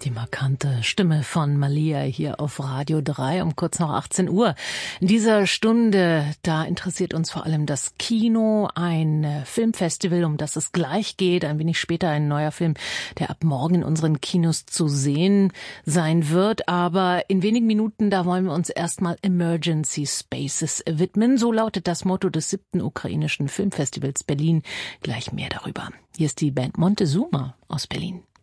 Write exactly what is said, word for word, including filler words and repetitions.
Die markante Stimme von Malia hier auf Radio drei um kurz nach achtzehn Uhr. In dieser Stunde, da interessiert uns vor allem das Kino, ein Filmfestival, um das es gleich geht. Ein wenig später ein neuer Film, der ab morgen in unseren Kinos zu sehen sein wird. Aber in wenigen Minuten, da wollen wir uns erstmal Emergency Spaces widmen. So lautet das Motto des siebten ukrainischen Filmfestivals Berlin. Gleich mehr darüber. Hier ist die Band Montezuma aus Berlin.